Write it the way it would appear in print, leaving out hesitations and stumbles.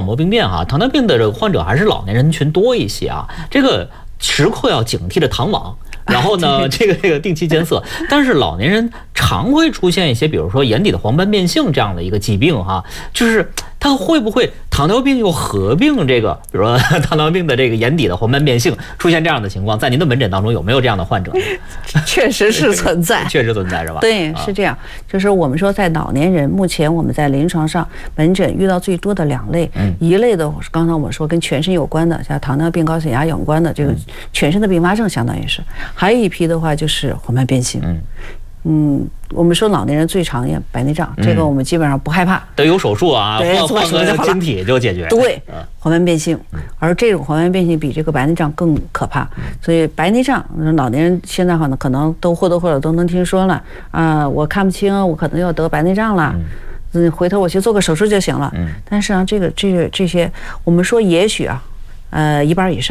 膜病变糖尿病的这个患者还是老年人群多一些这个时刻要警惕着糖网。然后呢，这个定期监测，但是老年人常会出现一些，比如说眼底的黄斑变性这样的一个疾病就是他会不会糖尿病又合并这个，比如说糖尿病的这个眼底的黄斑变性出现这样的情况，在您的门诊当中有没有这样的患者？ 确实是存在， 确实存在是吧？ 对，是这样。就是我们说在老年人，目前我们在临床上门诊遇到最多的2类，一类的刚才我说跟全身有关的，像糖尿病、高血压有关的这个全身的并发症，相当于是。还有一批的话就是黄斑变性，我们说老年人最常见白内障，这个我们基本上不害怕， 得有手术换个晶体就解决。 对，黄斑变性，而这种黄斑变性比这个白内障更可怕，所以白内障老年人现在可能都或多或少都能听说了我看不清，我可能要得白内障了。回头我去做个手术就行了。但是这些我们说也许1半以上。